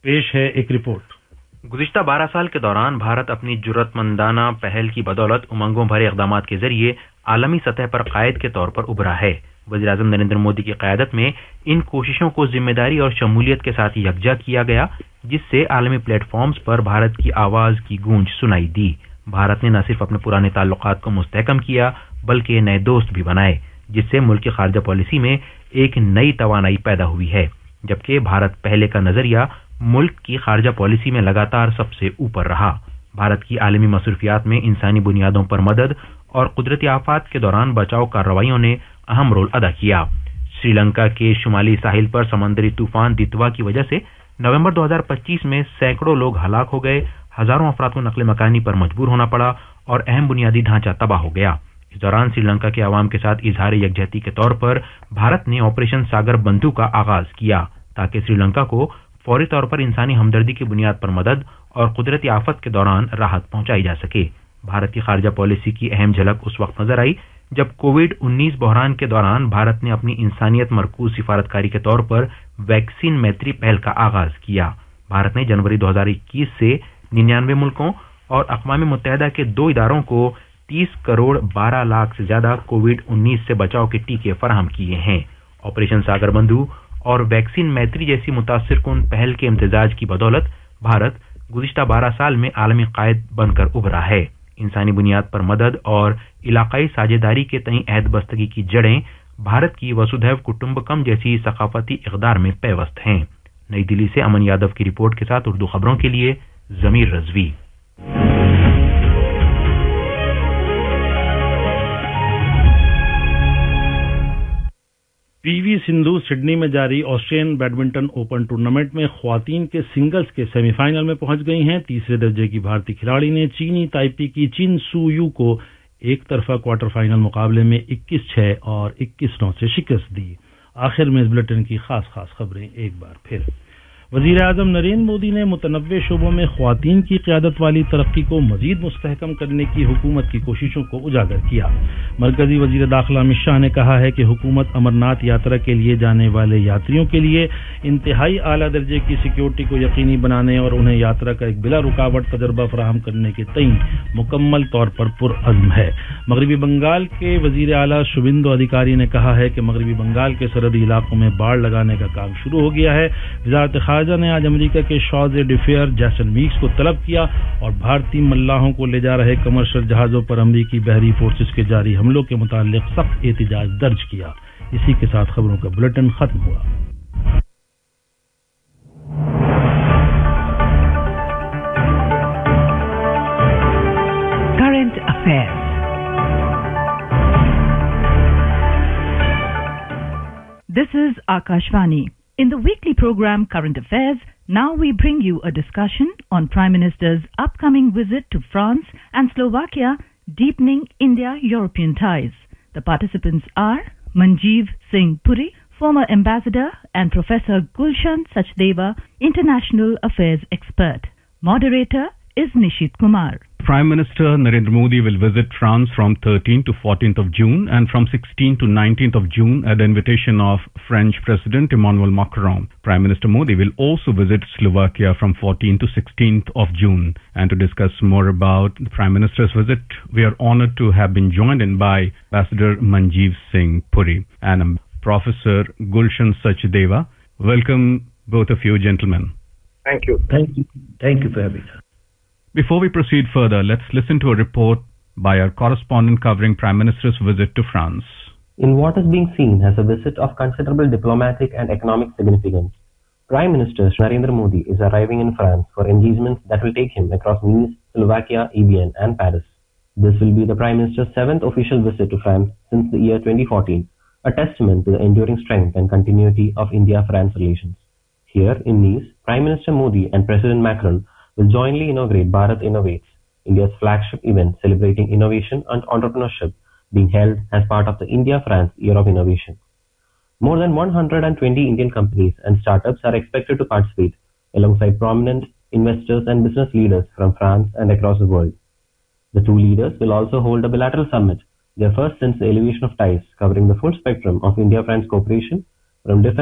پیش ہے ایک رپورٹ۔ گزشتہ 12 سال کے دوران بھارت اپنی جرات مندانہ پہل کی بدولت امنگوں بھرے اقدامات کے ذریعے عالمی سطح پر قائد کے طور پر ابھرا ہے۔ وزیر اعظم نریندر مودی کی قیادت میں ان کوششوں کو ذمہ داری اور شمولیت کے ساتھ یکجا کیا گیا، جس سے عالمی پلیٹ فارمز پر بھارت کی آواز کی گونج سنائی دی۔ بھارت نے نہ صرف اپنے پرانے تعلقات کو مستحکم کیا بلکہ نئے دوست بھی بنائے، جس سے ملک کی خارجہ پالیسی میں ایک نئی توانائی پیدا ہوئی ہے، جبکہ بھارت پہلے کا نظریہ ملک کی خارجہ پالیسی میں لگاتار سب سے اوپر رہا۔ بھارت کی عالمی مصروفیات میں انسانی بنیادوں پر مدد اور قدرتی آفات کے دوران بچاؤ کارروائیوں نے اہم رول ادا کیا۔ سری لنکا کے شمالی ساحل پر سمندری طوفان دتوا کی وجہ سے نومبر 2025 میں سینکڑوں لوگ ہلاک ہو گئے، ہزاروں افراد کو نقل مکانی پر مجبور ہونا پڑا اور اہم بنیادی ڈھانچہ تباہ ہو گیا۔ اس دوران سری لنکا کے عوام کے ساتھ اظہار یکجہتی کے طور پر بھارت نے آپریشن ساگر بندھو کا آغاز کیا تاکہ سری لنکا کو فوری طور پر انسانی ہمدردی کی بنیاد پر مدد اور قدرتی آفت کے دوران راحت پہنچائی جا سکے۔ بھارت کی خارجہ پالیسی کی اہم جھلک اس وقت نظر آئی جب کووڈ-19 بحران کے دوران بھارت نے اپنی انسانیت مرکوز سفارتکاری کے طور پر ویکسین میتری پہل کا آغاز کیا۔ بھارت نے جنوری 2021 سے 99 ملکوں اور اقوام متحدہ کے 2 اداروں کو 30 کروڑ 12 لاکھ سے زیادہ کووڈ-19 سے بچاؤ کے ٹیکے فراہم کیے ہیں۔ آپریشن ساگر بندھو اور ویکسین میتری جیسی متاثر کن پہل کے امتزاج کی بدولت بھارت گزشتہ 12 سال میں عالمی قائد بن کر ابھرا ہے۔ انسانی بنیاد پر مدد اور علاقائی ساجھیداری کے تئیں عہد بستگی کی جڑیں بھارت کی وسودھیو کٹمبکم جیسی ثقافتی اقدار میں پیوست ہیں۔ نئی دلی سے امن یادو کی رپورٹ کے ساتھ اردو خبروں کے لیے ضمیر رضوی۔ پی وی سندھو سڈنی میں جاری آسٹریلین بیڈمنٹن اوپن ٹورنامنٹ میں خواتین کے سنگلز کے سیمی فائنل میں پہنچ گئی ہیں۔ تیسرے درجے کی بھارتی کھلاڑی نے چینی تائپی کی چین سو یو کو ایک طرفہ کوارٹر فائنل مقابلے میں 21-6 اور 21-9 سے شکست دی۔ آخر میں اس بلیٹن کی خاص خبریں ایک بار پھر۔ وزیر اعظم نریندر مودی نے متنوع شعبوں میں خواتین کی قیادت والی ترقی کو مزید مستحکم کرنے کی حکومت کی کوششوں کو اجاگر کیا۔ مرکزی وزیر داخلہ امت شاہ نے کہا ہے کہ حکومت امرناتھ یاترا کے لیے جانے والے یاتریوں کے لیے انتہائی اعلیٰ درجے کی سیکیورٹی کو یقینی بنانے اور انہیں یاترا کا ایک بلا رکاوٹ تجربہ فراہم کرنے کے تئیں مکمل طور پر پرعزم ہے۔ مغربی بنگال کے وزیر اعلیٰ شوبھیندو ادھیکاری نے کہا ہے کہ مغربی بنگال کے سرحدی علاقوں میں باڑ لگانے کا کام شروع ہو گیا ہے۔ وزارت خارجہ نے آج امریکہ کے شارج ڈیفیئر جیسن میکس کو طلب کیا اور بھارتی ملاحوں کو لے جا رہے کمرشل جہازوں پر امریکی بحری فورسز کے جاری حملوں کے متعلق سخت احتجاج درج کیا۔ اسی کے ساتھ خبروں کا بلیٹن ختم ہوا۔ Current affair. This is Akashvani. In the weekly program Current Affairs, now we bring you a discussion on Prime Minister's upcoming visit to France and Slovakia, deepening India-European ties. The participants are Manjeev Singh Puri, former ambassador, and Professor Gulshan Sachdeva, international affairs expert. Moderator is Nishit Kumar. Prime Minister Narendra Modi will visit France from 13th to 14th of June and from 16th to 19th of June at the invitation of French President Emmanuel Macron. Prime Minister Modi will also visit Slovakia from 14th to 16th of June. And to discuss more about the Prime Minister's visit, we are honored to have been joined in by Ambassador Manjeev Singh Puri and Professor Gulshan Sachdeva. Welcome both of you gentlemen. Thank you. Thank you for having us. Before we proceed further, let's listen to a report by our correspondent covering Prime Minister's visit to France. In what is being seen as a visit of considerable diplomatic and economic significance, Prime Minister Narendra Modi is arriving in France for engagements that will take him across Nice, Slovakia, Evian and Paris. This will be the Prime Minister's 7th official visit to France since the year 2014, a testament to the enduring strength and continuity of India-France relations. Here in Nice, Prime Minister Modi and President Macron will jointly inaugurate Bharat Innovates, India's flagship event celebrating innovation and entrepreneurship, being held as part of the India-France Year of Innovation. More than 120 Indian companies and startups are expected to participate, alongside prominent investors and business leaders from France and across the world. The two leaders will also hold a bilateral summit, their first since the elevation of ties, covering the full spectrum of India-France cooperation, from defense